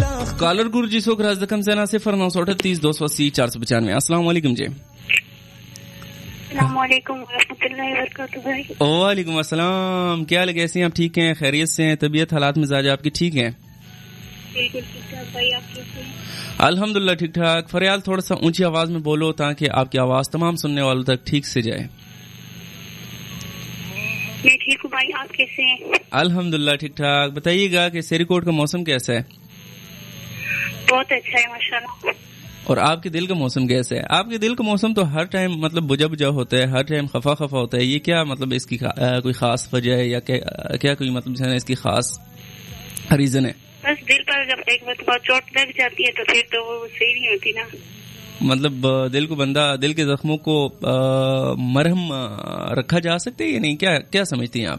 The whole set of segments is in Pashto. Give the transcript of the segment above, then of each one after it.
कॉलर गुरु जी सोख राज दकम सेना 0938 280 495। अस्सलाम वालेकुम जी। अस्सलामुअलैकुम वरहमतुल्लाहि वबरकातुहू भाई। वालेकुम अस्सलाम, क्या हाल है, कैसे हैं आप? ठीक हैं, खैरियत से हैं? तबीयत हालात मिजाज आपकी ठीक हैं? बिल्कुल ठीक ठाक भाई, आप कैसे हैं? अल्हम्दुलिल्लाह ठीक ठाक। फरियाल थोड़ा सा ऊंची आवाज में बोलो ताकि आपकी आवाज तमाम सुनने वालों तक ठीक से जाए। मैं ठीक हूँ भाई, आप कैसे हैं? अल्हम्दुलिल्लाह ठीक ठाक। बताइएगा कि सेरीकोट का मौसम कैसा है? बहुत अच्छा है माशाल्लाह। और आपके दिल का मौसम कैसा है? आपके दिल का मौसम तो हर टाइम मतलब बुझा बुझा होता है, हर टाइम खफा खफा होता है। ये क्या मतलब इसकी कोई खास वजह है या क्या कोई मतलब इसकी खास रीजन है? बस दिल पर जब एक बार चोट लग जाती है तो फिर तो वो सही नहीं होती ना। मतलब दिल को दिल के जख्मों को मरहम रखा जा सकता है या नहीं? क्या समझती हैं आप?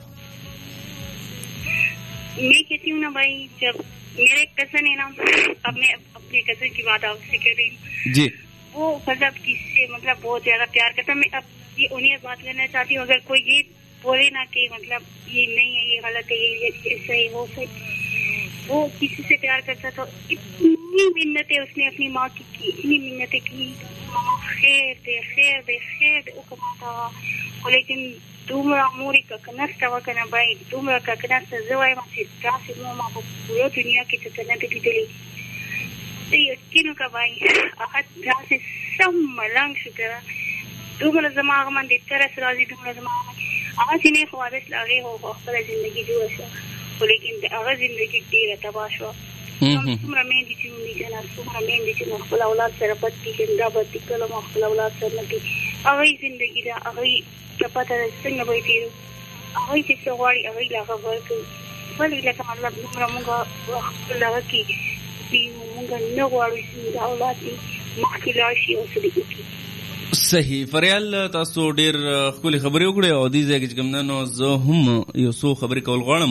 मैं कहती हूँ ना भाई, जब मेरे एक कजन है ना, अब मैं अपने कजन की बात आपसे कर रही हूँ जी। वो मतलब किससे मतलब बहुत ज्यादा प्यार करता है। मैं अब ये उन्हें बात करना चाहती हूँ, अगर कोई ये बोले ना कि मतलब ये नहीं है, ये गलत है, ये सही वो सही, वो किसी से प्यार करता तो इतनी मिन्नतें उसने अपनी माँ की इतनी मिन्नतें की, खैर दे वो कमाता। लेकिन तुमरा मूरी का कनस्ता वकना भाई, तुमरा का कनस्ता जवाई मासी रासी मोमा को पूरी दुनिया की चतनते दिली तो यकीन का भाई आहत रासी सब मलंग शुक्र तुमरा जमाग मन दे तरस राजी तुमरा जमाग आज इन्हें ख्वाहिश लागे हो अपनी जिंदगी जो है, लेकिन अगर जिंदगी तेरा तबाशवा तुमरा में दिचुनी जना तुमरा में दिचुना खुला औलाद सरपत्ती के दाबती कलम खुला औलाद सरनती अगर जिंदगी दा अगर पता है संग बैठी अगर किसी वाली अगर लगा वर्क बड़ी लगा मतलब तुमरा मुंगा लगा की मुंगा न वाली सिंगा औलादी मखिलाशी ओसदी सही फरियाल तासो ډیر خولي خبرې وکړې او دې ځای کې کومنه زه هم یو څو خبرې کول غواړم.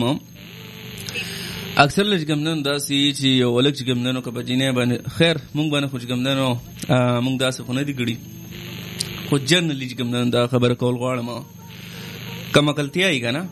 اکثر لږ کومنه داسې چې یو ولک چې کومنه کبجینه باندې خیر مونږ باندې خو کومنه مونږ داسې خو نه دی ګړي خو جنرالي کومنه دا خبره کول غواړم. کما کلتیا یې کنه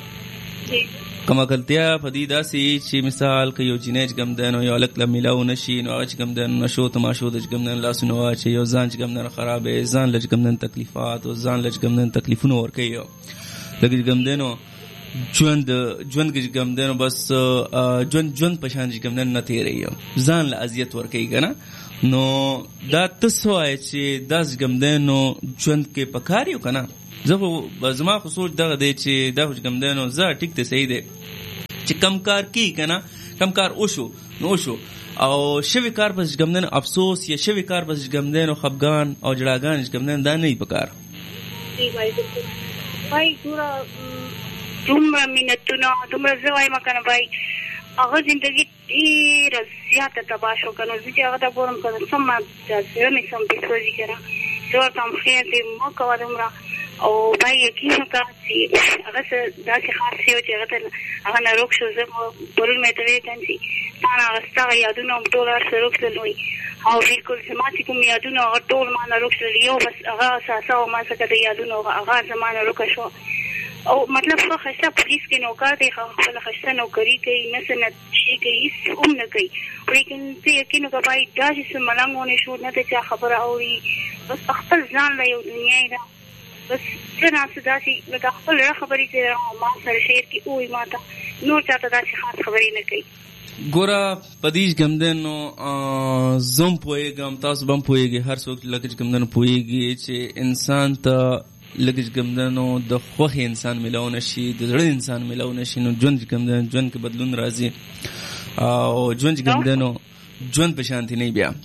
کما کلتیا په دې داسې چې مثال کې یو جنې کومنه یو ولک لمیلاو نشي نو هغه کومنه نشو تماشو د کومنه لاسونه واچي یو ځان کومنه خرابې ځان لږ کومنه تکلیفات او ځان لږ کومنه تکلیفونه ور کوي لکه کومنه ژوند کې کومنه بس ژوند په شان کومنه نه تیری ځان له اذیت ور کوي کنه نو دا تاسو وایي چې داس کومنه ژوند کې پکاریو کنه زما خو سوچ دغه دی چې دا خو کومنه زه ټیک ته صحیح دی چې کم کار کی کنه کم کار وشو او شوی کار پس کومنه افسوس یا شوی کار پس کومنه خفګان او جړاګان کومنه دا نه پکار. دی وای भाई पूरा तुमरा मिनतुना तुमरा जवाई मकान भाई अगर जिंदगी ढेर ज्यादा तबाश हो कनो जिया अगर बोरम कनो सम्मा जसे में सम बिसोजी करा तो तम खैर दे मौका तुमरा او भाई यकीन का सी अगर दासी खास से हो जगत अगर न रोक शो जब बोल में तवे तंसी ताना रास्ता यादुना डॉलर से रोक लई او बिल्कुल समाज को यादुना और टोल माना रोक लियो बस अगर सासा او ما सकते यादुना अगर जमाना रोक शो او मतलब خو خسته پولیس کې نوکر دی خو خسته نوکری کوي نه سنت شي کوي هم نه کوي لیکن ته یقین وکړئ دا چې ملنګونه شو نه ته خبره اوري بس خپل ځان له یو دنیا ده بس څنګه سداسي لکه خپل خبرې ته ما سره شیر کې اوه ماته نور چاته داسې خاص خبرې نه کوي. ګوره پدیش ګمدنو زم پويګم تاسو بم پويګي هر څوک لکه ګمدنو پويګي چې انسان ته لګج ګمدنو د خوخ انسان ملاونه شي د زړه انسان ملاونه شي نو ژوند ګمدنو ژوند کې بدلون راځي او ژوند ګمدنو ژوند په شانتي نه بیا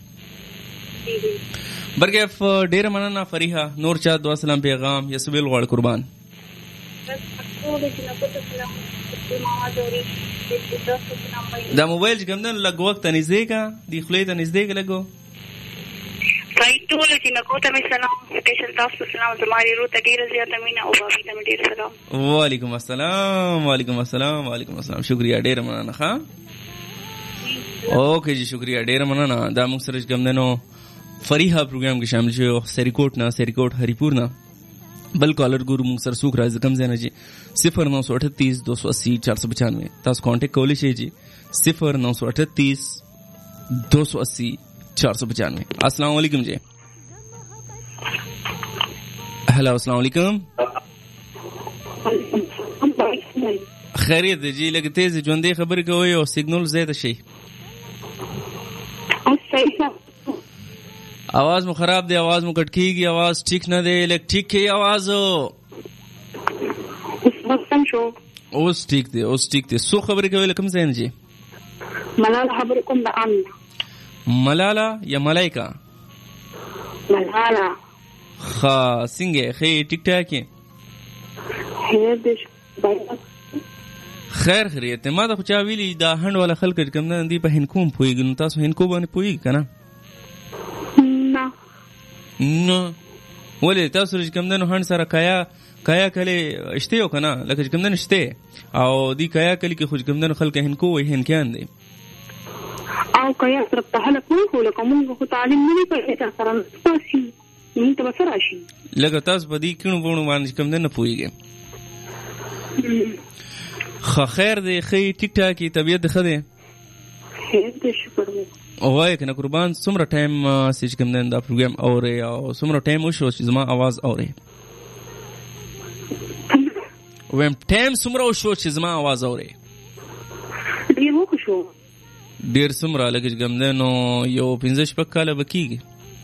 برګه ډیر مننه فریحه نور چا دعا سلام پیغام یا سویل غوړ قربان دا موبایل ګمدنو لګ وخت نږدې کا دی خلې ته نږدې لګو भाई टोल जी न कोता में सलाम स्पेशल तاسو سلام زماري رو ته ډیر زیات مینا او بابي ته ډیر سلام. وعلیکم السلام وعلیکم السلام وعلیکم السلام شکریہ ډیر مننه ښا اوکے جی شکریہ ډیر مننه دا موږ سره ګمدنو فریحه پروګرام کې شامل شو سریکوټ هریپور نه بل کالر ګورو موږ سره سوک راځي کم زنه جی 0938 280 495 تاسو کانټیکټ کولی شئ جی 0938 280-495. अस्सलाम वालेकुम जी. हेलो अस्सलाम वालेकुम. خیریت دی جی لکه تیز ژوندې خبرې کوي او سیګنال زیاته شي. आवाज مو خراب دی, आवाज مو کټ کیږي, आवाज ٹھیک نه دی, لکه ٹھیک کی आवाज اوس ٹھیک دی, اوس ٹھیک دی. سو خبرې کوي لکه زین جی. ملاله خبرې کوم د امن. ملاله یا ملائکه؟ ملاله. خا څنګه خې ټیک ټاک یې؟ خیر دې خیر خیریت. ما دا خو چا ویلي دا هند والا خلک کوم نه دی په هندکوم پوهیږي, نو تاسو هندکو باندې پوهیږئ که نه؟ نه ولې تاسو چې کوم نه هند سره کایا کلی شته یو که نه, لکه چې کوم نه شته او دی کایا کلی کې خو چې کوم نه خلک هندکو وایي, هندکیان دی او کایا سره په هله کوم خو لکه مونږ خو تعلیم نه دی کړی تا سره تاسو مونږ ته به څه راشي لکه تاسو په دې کڼو بڼو باندې کوم نه پوهیږئ. خیر دی, خی ټیک ټاک, طبیعت ښه دی؟ خیر دی, شکر دی. وایه کنه قربان څومره ټایم چې کوم نه دا پروګرام اورئ او څومره ټایم وشو چې زما आवाज اورئ؟ ویم ټایم څومره وشو چې زما आवाज اورئ؟ ډېر وشو. ډېر څومره لکه چې کوم نه نو یو 15-16 کاله به کېږي؟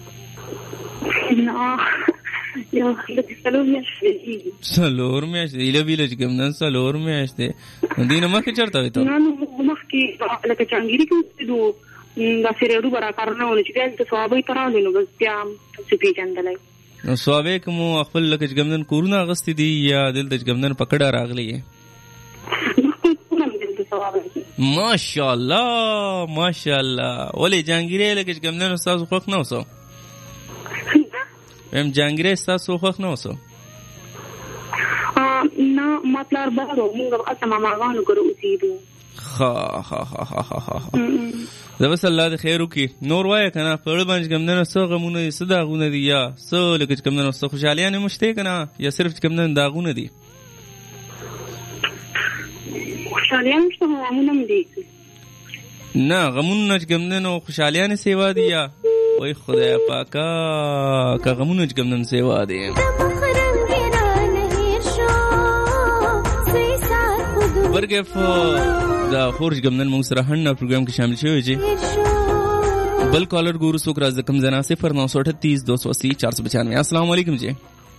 نه یو څلور میاشتې ایله بیله چې کوم نه څلور میاشتې. دې نه مخکې چېرته وې ته؟ نه مخکې لکه چانګیري کې اوسېدو, داسې ریډو به راکارونه ونه چې بیا دلته صوابۍ ته راغلې نو بس بیا تاسو پېژندلی. نو صوابۍ که مو خپل لکه چې کوم نه کورونه اخیستي دي یا دلته چې کوم نه په کډه راغلی یې؟ ماشاءالله ماشاءالله. ولې جانګیري لکه چې کوم نه ستاسو خوښ نه اوسو؟ ویم جانګیري ستاسو خوښ نه اوسو؟ نه ما پلار بار و مونږ هلته ماماګانو کره اوسېدو. ښه زه بس الله دې خیر وکړي. نور وایه که نه په اړه باندې چې کوم نه څه غمونه دي, څه داغونه دي, یا څه لکه چې کوم نه څه خوشحالیانې هم شته که نه, یا صرف چې کوم نه داغونه دي؟ خوشحالیان شته, غمونه هم دي. نه غمونه چې کوم نه خوشحالیانې سیوا دي, یا وای خدای پاکه که غمونه چې کوم نه سیوا دي. برګف دا خورج ګمنن موږ سره هند پروګرام کې شامل شوی جی. بل کالر ګورو څوک راز کم زنا 093280280 السلام علیکم جی.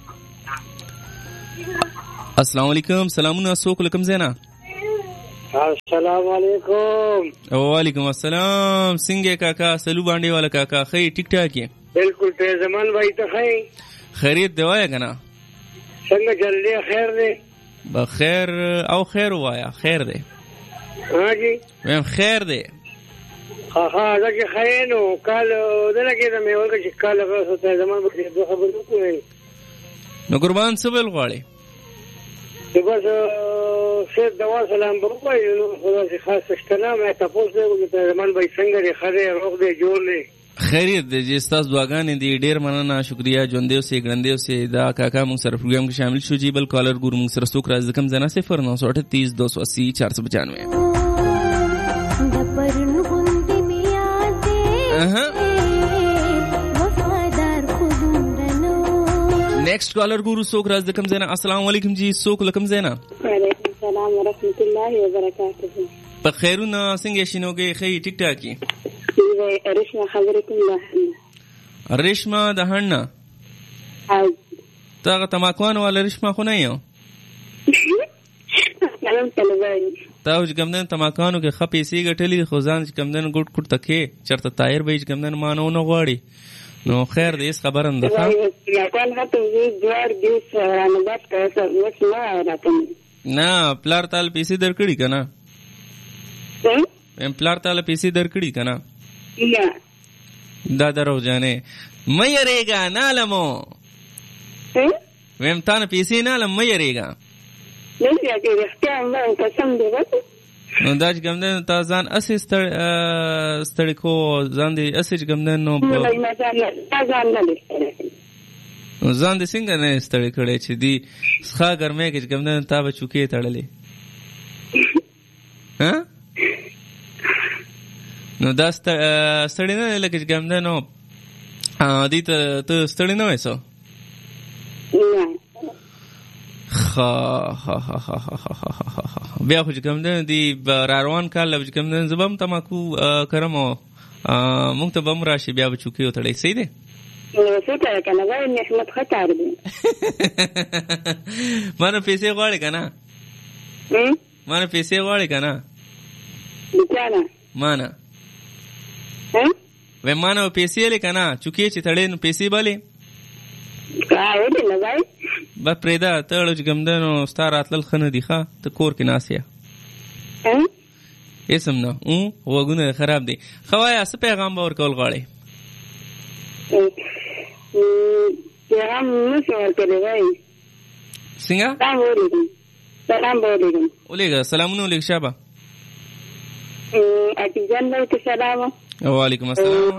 السلام علیکم. سلامونه څوک لکم زنا؟ السلام علیکم. وعلیکم السلام. څنګه کاکا سلو باندې والا کاکا خی ټیک ټاک یې؟ بالکل ته زمان وای ته خی خیریت دی وای کنه؟ څنګه جلدی خیر دی؟ بخیر او خیر وایا خیر دی. ها جی ویم خیر دی. ها ځکه خیرو کال دلته د مې ورکه چې کال غوښته ته زمان به دوه خبرې کوي. نو قربان څه بل غواړي؟ بس څه دوا سلام وکړئ نو خدای خاص اشتنا مې تاسو ته زمان به څنګه لري خره روغ دی جوړ دی. خیریت دی جی, ستاسو دعاګانې دي, ډیر مننه, شکریا. ژوندې اوسئ ګړندې اوسئ. دا کاکا موږ سره پروګرام کې شامل شو جی. بل کالر ګورو موږ سره څوک راځي کم زنا 093280280. نیکسٹ کالر ګورو څوک راځي کم زنا. السلام علیکم جی, څوک لکم زنا؟ وعلیکم السلام ورحمۃ اللہ وبرکاتہ. په خیرونه څنګه شینوګي خی ټیک ټاک یې؟ رشمه خبرې کوم ده. رشمه د هنه تا تماکوان والا رشمه خو نه یو تا چې کمدن تماکانو کې ښه پیسې ګټلې خو ځان چې کمدن ګوټ کوټ تکې چېرته تایر به یې چې کمدن ما نه غواړي. نو خیر دی, هېڅ خبره نه ده. نه پلار تاله پیسې درکړي که نه؟ پلار تاله پیسې درکړي که نه؟ دا درو جانې مه یریږه نالمو ویم تا نه پیسې نالم مه یریږه. نو دا چې کوم دی تا ځان اسې ستړی کو ځان دې اسې چې کوم دی نو ځان دې څنګه نه ستړی کړی چې دی ښه ګرمۍ کې چې کوم دی تا به چوکې تړلې. نو دا ستړی نه لکه چې کوم دی نو دې ته ستړی نه وایې څه بیا خو چې کوم دی د را روان کال له چې کوم دی زه به هم تماکو کرم او موږ ته به هم راشي بیا به چوکۍ وتړی صحیح دی ما نه پیسې غواړې که نه ما نه پیسې غواړې که نه ما نه وی ما نه پیسې یې که نه چوکۍ چې تړې نو پیسې بلې بس پرېږده ته اړه چې کوم دی نو ستا راتلل ښه نه دي ښه ته کور کې ناست یې هېڅ هم نه غوږونه خراب دي ښه وایه څه پیغام به ورکول غواړې پیغام نشم ورکولی وایي څنګه سلام به ولیږم ولیږه سلامونه ولیږه شابه حافظان به ورته سلام وعلیکم السلام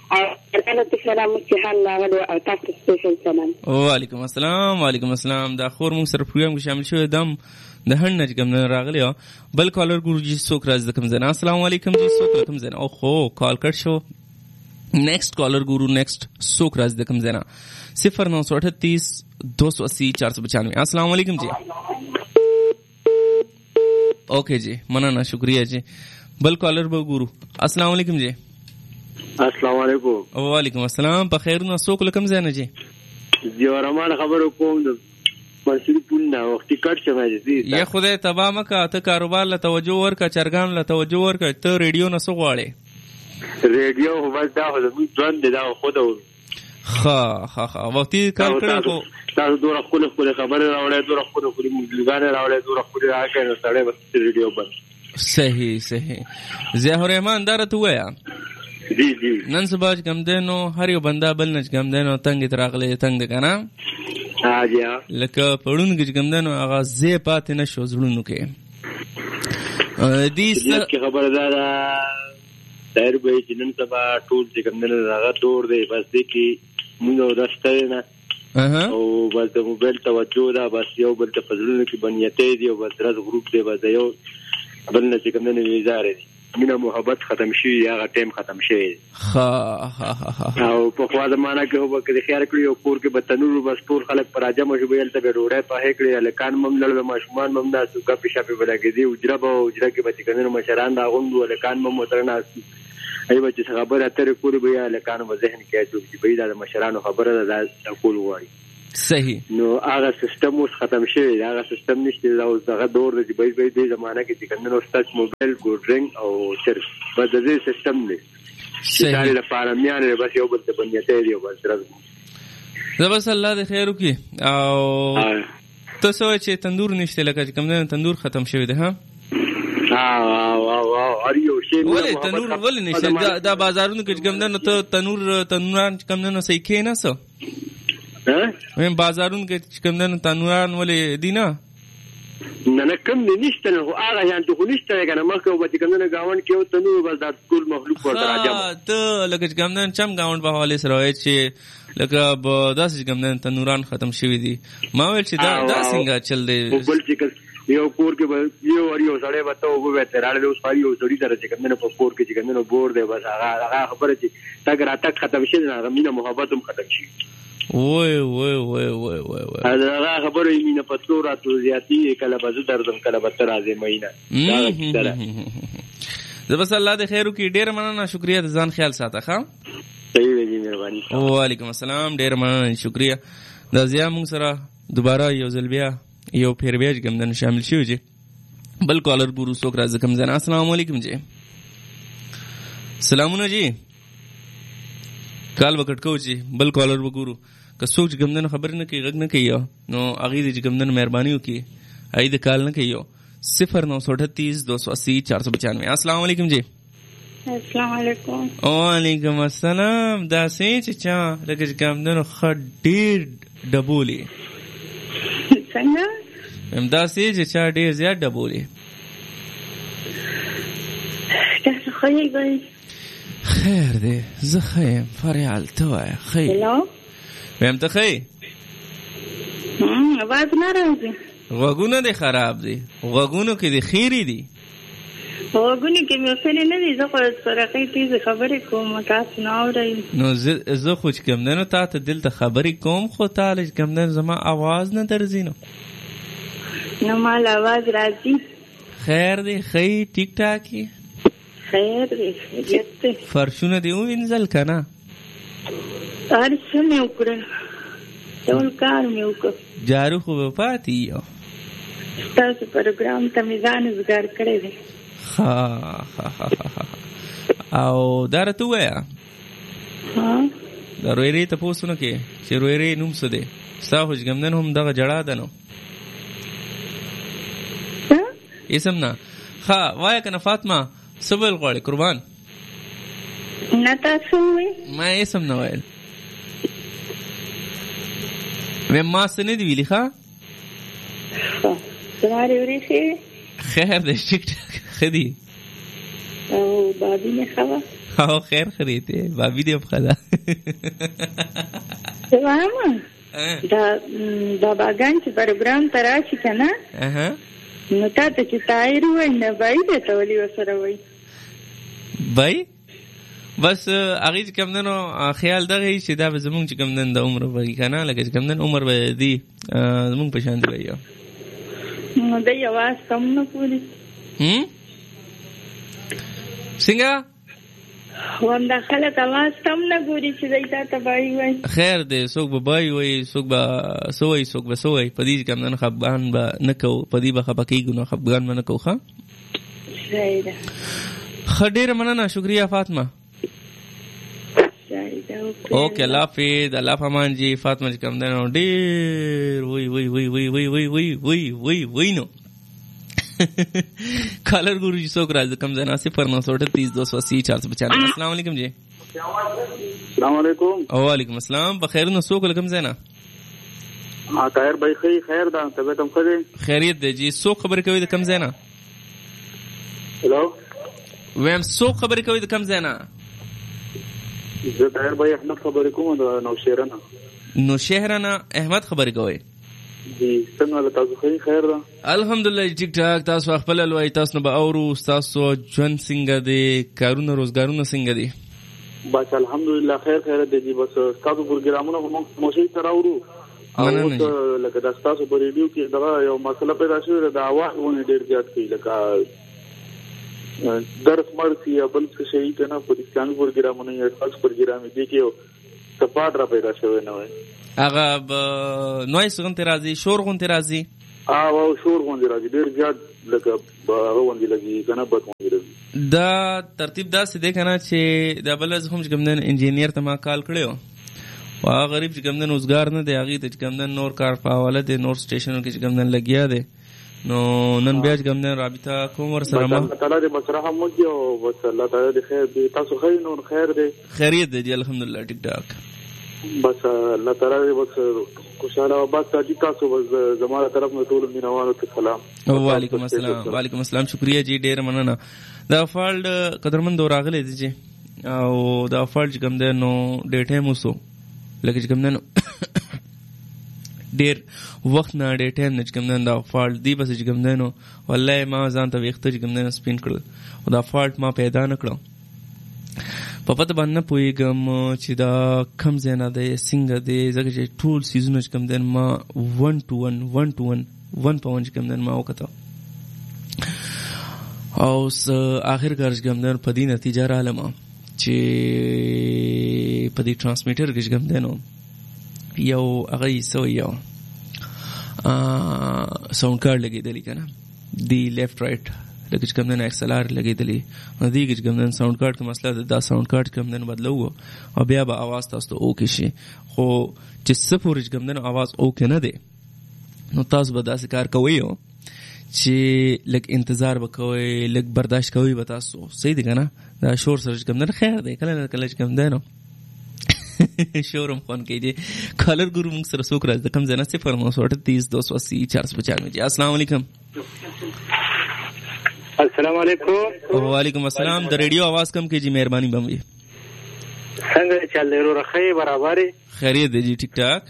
وعلیکم السلام وعلیکم السلام دا خور موږ سره پروګرام کې شامل شوی دم د هند نه چې کوم راغلی بل کالر ګورو جی څوک راځي د کوم ځای نه السلام علیکم جی څوک له کوم ځای نه اوهو کال کټ شو نیکسٹ کالر ګورو نیکسٹ څوک راځي د کوم ځای نه 0938 280 495 السلام علیکم جی اوکے جی مننه شکریہ جی بل کالر به ګورو السلام علیکم جی السلام علیکم وعلیکم السلام په خیرونه څوک له کوم ځای نه جی یو رحمان خبرو کوم د مسجد پونه وختي کټ شمه دي یا خدای تبا مکه ته کاروبار له توجه ورکا چرګان له توجه ورکا ته ریډیو نه څه غواړې ریډیو هو بس دا خو زموږ ځوان دی دا خو دا ها وختي کار کړو تاسو دوره خپل خبره راوړې دوره خپل موږ راوړې دوره خپل راکې نو سړی بس ریډیو بند صحیح ضیاء الرحمن دار ته وایا جی نن سبا کوم دینو هر یو بندا بل نه کوم دینو تنگ تراغله تنگ د کنه ها جی لکه پړون کې کوم دینو هغه زی پات نه شو زړونو کې دې خبره ده دایر به چې نن سبا ټول چې کوم دینو هغه دور دی بس دې کې موږ ورسته نه او بس د موبایل توجه ده بس یو بل ته فزلونه کې بنیته دی او بس راز غروپ دی بس یو بل نه چې کوم دینو ویزاره دي مینه محبت ختم شي هغه ټیم ختم شي او په خوا زمانہ کې هو کې خیال کړی او کور کې بتنور بس ټول خلک پر راځه مې ویل ته ډوړې په هکړي لکان مم لړ ماشومان مم دا سوګه پښه په بلګې اجره کې به چې کنه مشران دا غوندو لکان مم وترنه ایو چې خبره اترې کور به لکان په ذهن کې چې به دا مشرانو خبره ده کول وایي صحیح نو هغه سیستم اوس ختم شوی هغه سیستم نشته دا اوس دغه دور دی به دې زمانہ کې چې کنه ستاسو موبایل ګورډرینګ او چرګ په دې سیستم دی صحیح لپاره میانه بس یو بل ته بنیته دی او بس راځي زبر الله دې خیر وکي او تاسو چې تندور نشته لکه کوم نه تندور ختم شوی دی ها اریو شی ولې تندور ولې نشته دا بازارونو کې کوم نه ته تنوران کوم نه صحیح کې نه سو ویم بازارون کې کوم نه تنوران ولې دی نه کم نشته نه هغه یان ته نشته کنه مخه وبته کوم نه گاوند کې او تنور بس د ټول مخلوق ورته راځم ته لکه کوم نه چم گاوند په حواله سره وای چې لکه داس کوم نه تنوران ختم شوی دي ما ویل چې دا څنګه چل دی بل چې یو کور کې یو اړیو سړی وته او وته راړل اوس پاري او سړی سره چې کوم نه په کور کې چې کوم نه بور دی بس هغه خبره چې تک راته ختم شي نه غمینه محبت هم ختم شي وای هغه خبره یې نه پتو راتو زیاتی کله بزو دردم کله بتر راځي مینه زه بس الله دې خیر وکړي ډیر مننه شکریا ځان خیال ساته ښه صحیح دی مهرباني وعلیکم السلام ډیر مننه شکریا دا زیا موږ سره دوباره یو ځل بیا یو پیر بیا کوم نه شامل شو جی بل کالر ګورو څوک راځي کوم ځای السلام علیکم جی سلامونه جی کال وکټ کو جی بل کالر وګورو که څوک کوم نه خبر نه کوي غږ نه کوي نو اغه دې کوم نه مهرباني وکي اې د کال نه کوي 0938 280 495 السلام علیکم جی السلام علیکم وعلیکم السلام دا سې چا لکه کوم نه خډیر ډبولي څنګه دا سې چا ډیر زیات ډبولي تاسو خیر دی خیر دی زه خیم فریال ته وای خیر هلو ویم ته خیر आवाज نه راځي غوږونه دي خراب دي غوږونو کې دي خیری دي وګونی کې مې فل نه دي، زه خو سره تیز خبرې کوم تاسو نه اورئ. نو زه خو چې کوم نه تا ته دلته خبرې کوم، خو تعالی چې کوم نه زما आवाज نه درځي. نو مال आवाज راځي. خیر دی، خی ټیک ټاک یې. خیر دی، خیریت. فرشونه دی وینځل کنه؟ هر څه مې وکړل، ټول کار مې وکړ. جارو خو به پاتې یو. تاسو پروګرام ته مې ځان وزګار کړی دی. او دا راته ووایه د رویرې تپوس ونه کې چې رویرې نوم څه دی؟ ستا خو چې کوم دی هم دغه جړا ده نو اسم نه. ښه وایه که نه فاطمه، څه ویل غواړې قربان؟ نه تاسو ووایئ. ما اسم نه ویل، ویم ما څه نه دي ویلي. ښه زما رویرې ښې وې؟ خیر دی، ټیک ټاک ښه دي. او بابي مې ښه وه؟ او خیر ښه دی، بابي دې هم ښه ده. زه وایم دا باباګان چې پروګرام ته راشي که نه، نو تا ته چې طاهر ووایي نه بایي دی ته ولې ورسره وایي؟ بایي بس هغې چې کوم دی نو خیال دغه وي چې دا به زمونږ چې کوم دی د عمر به که نه، لکه چې کوم دی عمر به دی زمونږ په شان دی به یو. نو دی اواز کم نه پوري څنګه وام دا خلک اواز کم نه ګوري چې دی تا ته بایي وایي. خیر دی، څوک به بایي وایي، څوک به څه وایي، څوک به څه وایي. په دې چې کوم دی خفګان به نه کوو، په دې به خفه کېږو، نو خفګان به نه کوو. ښه صحیح ده. ښه ډېره مننه، شکریه فاطمه. اوکې الله حافظ، الله پامان جی. فاطمه چې کوم دی نو ډېر وی وی وی وی وی وی وی وی وی وی نو کالر ګورو چې څوک راځي کوم ځای نه. 0930280 السلام علیکم جی. السلام علیکم. وعلیکم السلام. بخیر نو څوک کوم ځای نه؟ طاهر بھائی خیر ده، طبیعت هم ښه دی؟ خیریت دی جی. څوک خبرې کوي د کوم ځای نه؟ هلو ویم څوک خبرې کوي د کوم ځای نه؟ زه طاهر بھائی احمد خبرې کوم د نوشهره نه. نوشهره نه احمد خبرې کوي؟ جی څنګه له تاسو خیر ده؟ الحمدلله ټیک ټاک. تاسو خپل لوي، تاسو نه به اورو تاسو ژوند څنګه دی، کارونه روزګارونه څنګه دي؟ بس الحمدلله خیر دی جی. بس تاسو پروګرامونه مو شي تر اورو او لکه د تاسو په ریډیو کې دا یو مسله پیدا شوې ده، د اواز ونه ډیر زیات کوي، لکه درس مرسي یا بل څه شي کنه په اسلامي پروګرامونه یا خاص پروګرام دي کې صفات را پیدا شوی نه وي. هغه نوایس غونډه راځي، شور غونډه راځي. او شور غونډه راځي ډیر زیات، لکه هغه غونډه لګي کنه بد غونډه راځي. دا ترتیب داسې دی کنه چې دا بل از هم چې کوم انجینیر ته ما کال کړو، وا غریب چې کوم روزګار نه دی، هغه ته چې کوم نور کار په حواله دی، نور سټیشنونو کې چې کوم لګیا دی. نو نن بیا چې کوم رابطه کوم ور سره ما الله تعالی دې مسره هم وکړي او بس الله تعالی دې خیر دې تاسو خیر نور خیر دې خیریت دې الحمدلله ټیک ټاک. بس الله تعالی دې بس خوشاله او بس تاسو بس زموږ طرف نه ټول مینوالو ته سلام. وعلیکم السلام. وعلیکم السلام. شکریہ جی، ډیر مننه. دا فالډ قدرمن دور راغلی دی جی، او دا فالډ کوم دی نو ډیر ټایم وسو، لکه کوم دی نو ډیر وخت نه ډیر ټایم نه کوم دی دا فالټ دی، بس کوم دی نو والله ما ځان ته وخت کوم دی سپین کړل او دا فالټ ما پیدا نه کړو. په پته باندې پوهیږم چې دا کم ځای نه دی څنګه دی، ځکه چې ټول سیزونه کوم دی ما 1 to 1 کوم دی ما وکړه او اخر کار کوم دی په دې نتیجه رااله ما چې په دې ترانسمیټر کې کوم دی نو یو هغه یو ساوند کارډ لګېدلی که نه دی لیفټ رایټ لکه چې کوم دی ایکسل آر لګېدلی، نو دې کې چې کوم دی ساوند کارډ کې مسله ده، دا ساوند کارډ کوم دی بدلو او بیا به اواز تاسو ته اوکې شي. خو چې څه پورې چې کوم دی اواز اوکې نه دی، نو تاسو به داسې کار کوئ چې لږ انتظار به کوئ، لږ برداشت کوئ به تاسو. صحیح دی که نه؟ دا شور سره چې کوم دی خیر دی، کله نه کله چې کوم دی نو شورم خون کیجیے. کالر گرو مونږ سره څوک راځي د کوم ځای نه؟ 0930280 جی. السلام علیکم. السلام علیکم. وعلیکم السلام. د ریډیو आवाज کم کیجیے مهرباني بموي. څنګه چل دی ورو رخی برابر؟ خیریت دی جی ٹھیک ٹھاک.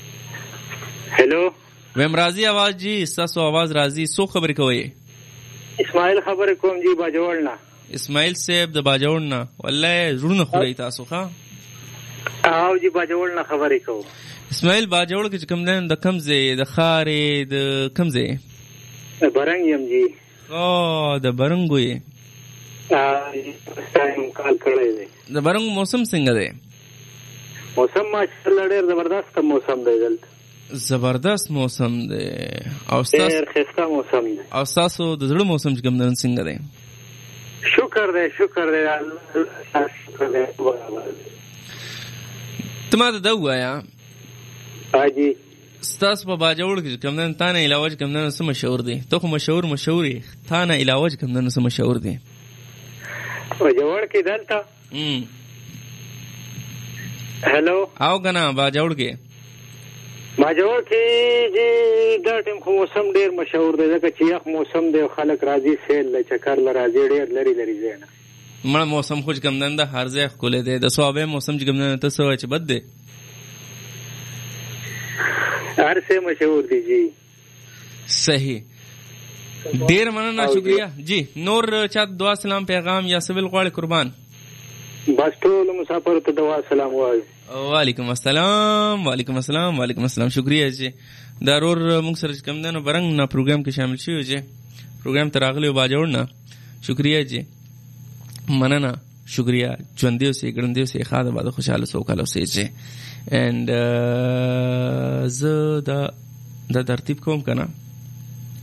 هلو ویم راضی आवाज جی، تاسو आवाज راضی. سو خبر کوي؟ اسماعیل خبر کوم جی باجوړ نه. اسماعیل صاحب د باجوړ نه والله زړونه خوري تاسو ښا؟ او جی باجوړ نه خبرې کوم. اسماعیل باجوړ کې کوم نه د کم ځای د خارې د کم ځای؟ برنګ يم جی. او د برنګ وي. کال کړی دی. د برنګ موسم څنګه دی؟ موسم ماشاءالله ډېر زبردست موسم دی دلته. زبردست موسم دی او ډېر ښایسته موسم دی. او تاسو د زړه موسم چې کوم نن څنګه دی؟ شکر دی ته ما ته دا ووایه حاجي ستاسو په باجوړ کې کوم نن تا نه علاوه کوم نن څه مشهور دی؟ ته خو مشهور یې تا نه علاوه کوم نن څه مشهور دی؟ باجوړ کې دلته هلو او کنه باجوړ کې جی دا ټیم خو موسم ډیر مشهور دی ځکه چې یخ موسم دی خلک راځي سیل له چکر له راځي ډیر لري ځای نه. مړه موسم خو کوم نن د هر ځای ښکلی دی. د صحابه موسم چې کوم نن ته څه وایي چې بد دی؟ هر څه مشهور دی جی. صحیح ډیر مننه شکریہ جی. نور چا دعا سلام پیغام یا سویل غواړي قربان؟ بس ټول مسافر ته دعا سلام وایي. وعلیکم السلام شکریہ جی. ضرور موږ سره کوم دنو برنګ نه پروګرام کې شامل شوی جی. پروګرام ته راغلی باجوړ نه شکریہ جی. مننه شکریہ. ژوندې اوسئ ګړندې اوسئ خاطر باندې خوشاله سوکاله اوسئ جی. اینڈ زه دا ترتیب کوم کنه